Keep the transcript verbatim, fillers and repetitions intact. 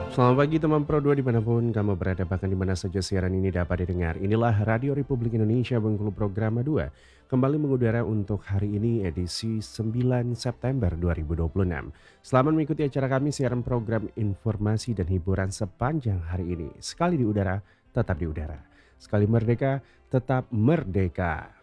Selamat pagi teman Pro dua dimanapun kamu berada bahkan di mana saja siaran ini dapat didengar. Inilah Radio Republik Indonesia Bengkulu Program dua kembali mengudara untuk hari ini edisi sembilan September dua ribu dua puluh enam. Selamat mengikuti acara kami siaran program informasi dan hiburan sepanjang hari ini. Sekali di udara, tetap di udara. Sekali merdeka, tetap merdeka.